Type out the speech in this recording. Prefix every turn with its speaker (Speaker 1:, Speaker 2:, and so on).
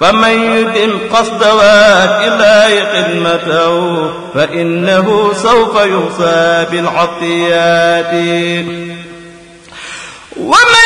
Speaker 1: فمن يدم قصد وات الله خدمته فإنه سوف يوصى بالعطيات. ومن